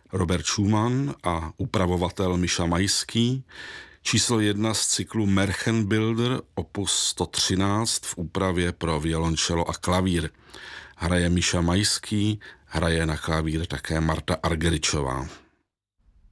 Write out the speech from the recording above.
Robert Schumann a upravovatel Miša Majský, číslo 1 z cyklu Märchenbilder opus 113 v úpravě pro violončelo a klavír. Hraje Miša Majský, hraje na klavír také Marta Argeričová.